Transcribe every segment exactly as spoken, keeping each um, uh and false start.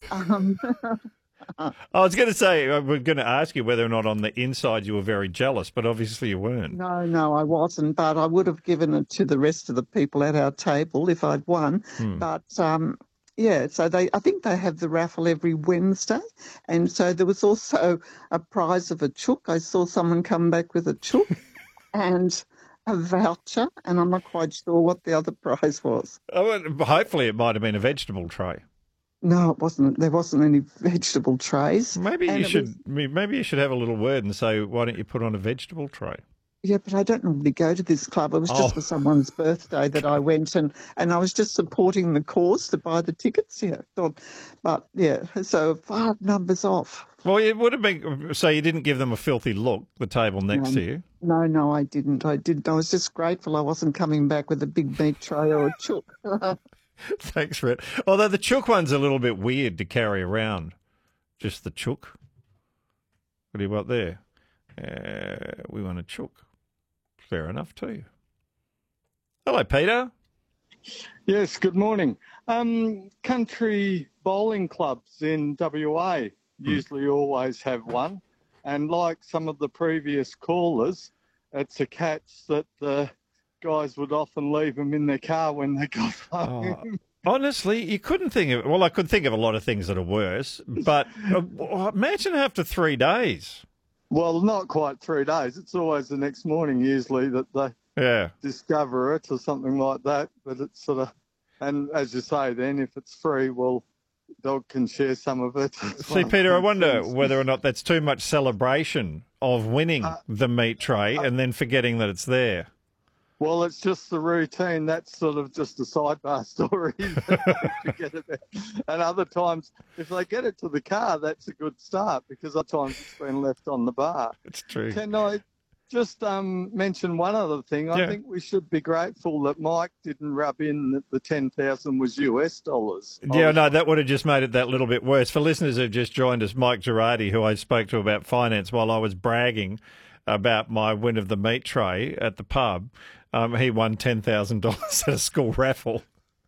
Um, I was going to say, I was going to ask you whether or not on the inside you were very jealous, but obviously you weren't. no, no, I wasn't, but I would have given it to the rest of the people at our table if I'd won. Hmm. But um, yeah, so they, I think they have the raffle every Wednesday, and so there was also a prize of a chook. I saw someone come back with a chook and a voucher, and I'm not quite sure what the other prize was. Oh, well, hopefully it might have been a vegetable tray. No, it wasn't. There wasn't any vegetable trays, Maybe you and it was should. Maybe you should have a little word and say, "Why don't you put on a vegetable tray?" yeah, but I don't normally go to this club. It was just Oh, for someone's birthday that I went, and and I was just supporting the cause to buy the tickets. Yeah, thought, but yeah, so five numbers off. well, it would have been. So you didn't give them a filthy look. The table next No, to you. no, no, I didn't. I didn't. I was just grateful I wasn't coming back with a big meat tray or a chook. Thanks for it. Although the chook one's a little bit weird to carry around. Just the chook. What do you want there? Uh, we want a chook. Fair enough too. Hello, Peter. Yes, good morning. Um, country bowling clubs in W A usually always have one. And like some of the previous callers, it's a catch that the guys would often leave them in their car when they got home. Oh, honestly, you couldn't think of. Well, I could think of a lot of things that are worse, but uh, imagine after three days. Well, not quite three days. It's always the next morning usually that they Yeah. discover it or something like that. But it's sort of, and as you say, then if it's free, well, dog can share some of it. See, Peter, I wonder whether or not that's too much celebration of winning Uh, the meat tray and then forgetting that it's there. Well, it's just the routine. That's sort of just a sidebar story that they forget about. And other times, if they get it to the car, that's a good start because other times it's been left on the bar. It's true. Can I just um, mention one other thing? I Yeah. think we should be grateful that Mike didn't rub in that the ten thousand was U S dollars. I Yeah, was- no, that would have just made it that little bit worse. For listeners who've just joined us, Mike Girardi, who I spoke to about finance while I was bragging about my win of the meat tray at the pub, um, he won ten thousand dollars at a school raffle.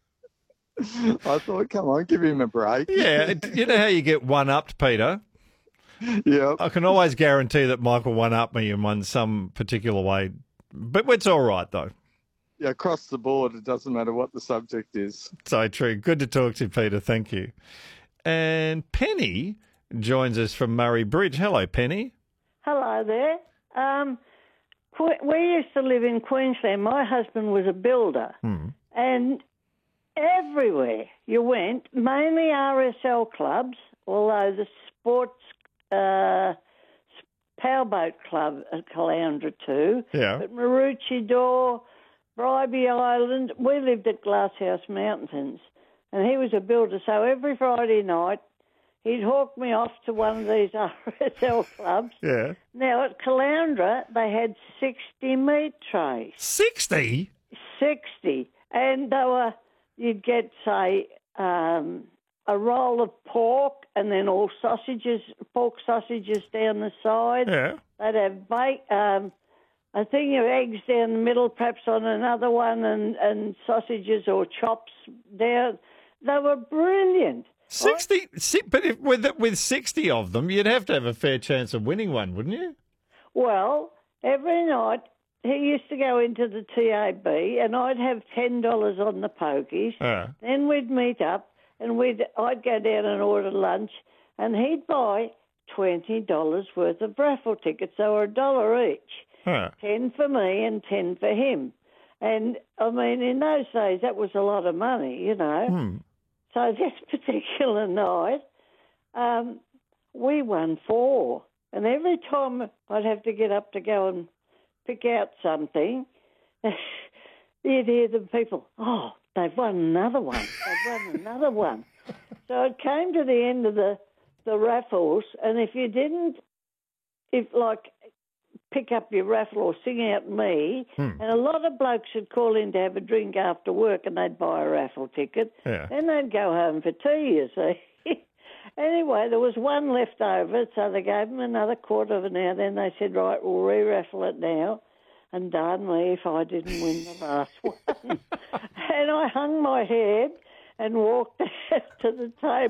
I thought, come on, give him a break. Yeah, it- you know how you get one-upped, Peter? Yeah. I can always guarantee that Michael one-up me in one some particular way. But it's all right, though. Yeah, across the board, it doesn't matter what the subject is. So true. Good to talk to you, Peter. Thank you. And Penny joins us from Murray Bridge. Hello, Penny. Hello there. Um, Que- we used to live in Queensland. My husband was a builder, Hmm. and everywhere you went, mainly R S L clubs, although the sports uh, powerboat club at Caloundra too, Yeah. but Maroochydore, Bribey Island, we lived at Glasshouse Mountains, and he was a builder, so every Friday night he'd hawk me off to one of these R S L clubs. Yeah. Now, at Caloundra, they had sixty meat trays. sixty? sixty. And they were, you'd get, say, um, a roll of pork and then all sausages, pork sausages down the side. Yeah. They'd have bake, um, a thing of eggs down the middle, perhaps on another one, and, and sausages or chops down. They were brilliant. sixty? Si- But if, with, with sixty of them, you'd have to have a fair chance of winning one, wouldn't you? Well, every night he used to go into the T A B and I'd have ten dollars on the pokies. Yeah. Then we'd meet up and we'd I'd go down and order lunch and he'd buy twenty dollars worth of raffle tickets. They were a dollar each, Yeah. ten for me and ten for him. And, I mean, in those days that was a lot of money, you know. Hmm. So this particular night, um, we won four. And every time I'd have to get up to go and pick out something, you'd hear the people, oh, they've won another one. They've won another one. So it came to the end of the, the raffles, and if you didn't, if like, pick up your raffle or sing out me, Hmm. and a lot of blokes would call in to have a drink after work and they'd buy a raffle ticket. Yeah. Then they'd go home for tea, you see. Anyway, there was one left over, so they gave them another quarter of an hour. Then they said, right, we'll re-raffle it now. And darn me if I didn't win the last one. And I hung my head and walked out to the table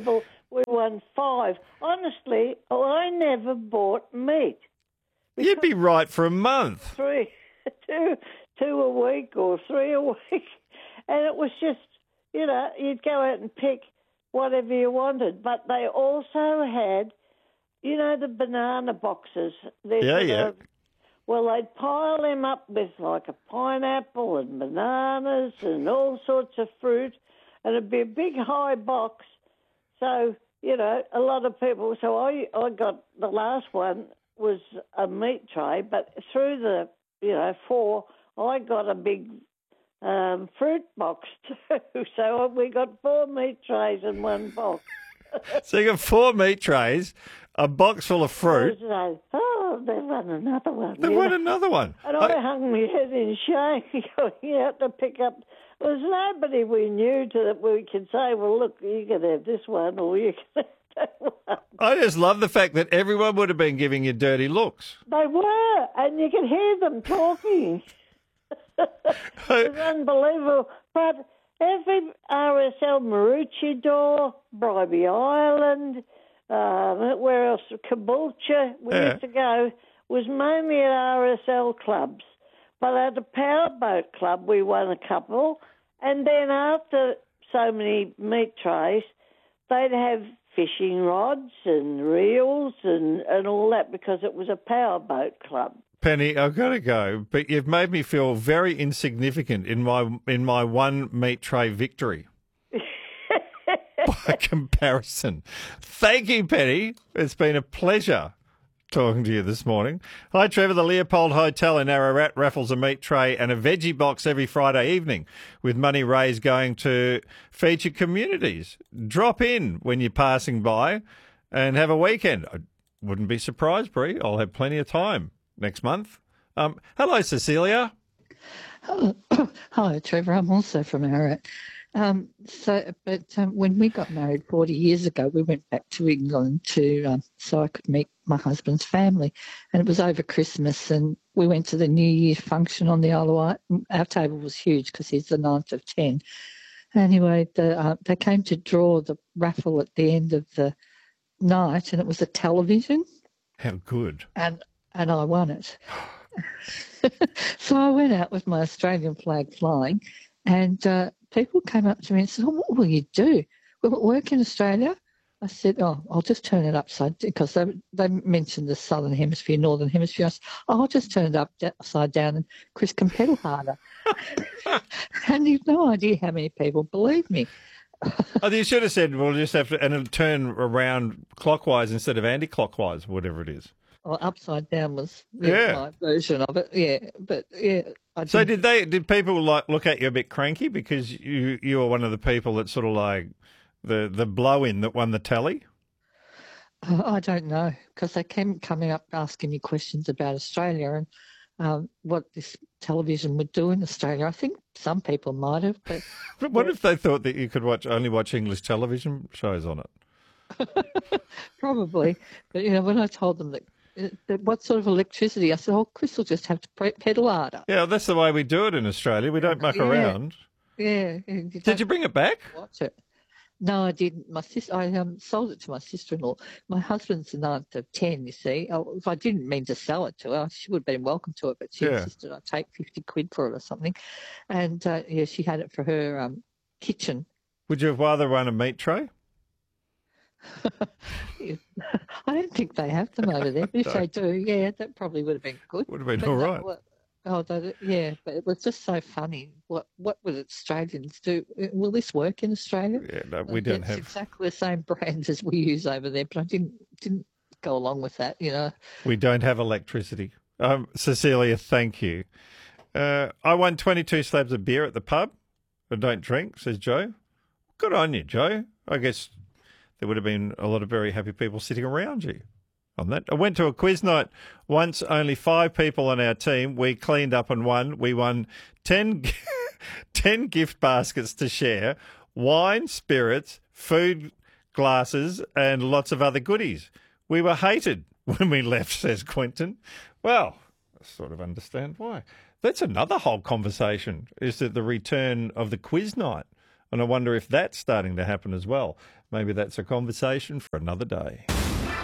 we won five. Honestly, I never bought meat. You'd be right for a month. Three, two, two a week or three a week. And it was just, you know, you'd go out and pick whatever you wanted. But they also had, you know, the banana boxes. They're Yeah, sort yeah. of- well, they'd pile them up with like a pineapple and bananas and all sorts of fruit, and it'd be a big high box. So, you know, a lot of people, so I, I got, the last one was a meat tray, but through the, you know, four, I got a big um, fruit box too. So we got four meat trays in one box. So you got four meat trays, a box full of fruit. So, oh, they won another one. They you won know. another one. And I I- hung my head in shame going out to pick up. There was nobody we knew to that we could say, well, look, you can have this one or you can have that one. I just love the fact that everyone would have been giving you dirty looks. They were, and you could hear them talking. It was unbelievable. But every R S L, Maroochydore, Bribey Island, um, where else? Caboolture, we Yeah. used to go, was mainly at R S L clubs. But at the powerboat club, we won a couple. And then after so many meat trays, they'd have fishing rods and reels and, and all that because it was a powerboat club. Penny, I've got to go, but you've made me feel very insignificant in my in my one meat tray victory. By comparison. Thank you, Penny. It's been a pleasure talking to you this morning. Hi, Trevor. The Leopold Hotel in Ararat raffles a meat tray and a veggie box every Friday evening with money raised going to featured communities. Drop in when you're passing by and have a weekend. I wouldn't be surprised, Brie. I'll have plenty of time next month. Um, hello, Cecilia. Hello. Hi, Trevor. I'm also from Ararat. Um, so, but um, when we got married forty years ago, we went back to England to um, so I could meet my husband's family, and it was over Christmas, and we went to the New Year function on the Isle of Wight. Our table was huge because he's the ninth of ten. Anyway, the, uh, they came to draw the raffle at the end of the night, and it was a television, How good. and and I won it. So I went out with my Australian flag flying, and uh, people came up to me and said, oh, what will you do? Will it work in Australia? I said, oh, I'll just turn it upside down, because they, they mentioned the Southern Hemisphere, Northern Hemisphere. I said, oh, I'll just turn it up upside down and Chris can pedal harder. And you've no idea how many people believe me. Oh, you should have said, we'll just have to, and it'll turn around clockwise instead of anti-clockwise, whatever it is. Well, upside down was Yeah. my version of it, yeah. But, yeah. I So didn't- did they? Did people like look at you a bit cranky because you you were one of the people that sort of like the the blow in that won the tally? Uh, I don't know, because they came coming up asking me questions about Australia and um, what this television would do in Australia. I think some people might have, but But what if they thought that you could watch only watch English television shows on it? probably. But, you know, when I told them that, uh, that what sort of electricity, I said, oh, Chris will just have to pre- pedal harder. Yeah, that's the way we do it in Australia. We don't muck Yeah. around. Yeah. You Did don't you bring it back? watch it? No, I didn't. My sister, I um, sold it to my sister-in-law. My husband's the ninth of ten, you see. Oh, if I didn't mean to sell it to her, she would have been welcome to it, but she Yeah. insisted I take fifty quid for it or something. And, uh, yeah, she had it for her um, kitchen. Would you have rather run a meat tray? I don't think they have them over there, but if they do, yeah, that probably would have been good. Would have been But all no, right. what- Oh, they, yeah, but it was just so funny. What what would Australians do? Will this work in Australia? Yeah, no, we don't it's have. exactly the same brand as we use over there, but I didn't didn't go along with that, you know. We don't have electricity. Um, Cecilia, thank you. Uh, I won twenty-two slabs of beer at the pub. I don't drink, says Joe. Good on you, Joe. I guess there would have been a lot of very happy people sitting around you on that. I went to a quiz night once, only five people on our team. We cleaned up and won. We won ten, ten gift baskets to share, wine, spirits, food, glasses, and lots of other goodies. We were hated when we left, says Quentin. Well, I sort of understand why. That's another whole conversation, is that the return of the quiz night. And I wonder if that's starting to happen as well. Maybe that's a conversation for another day.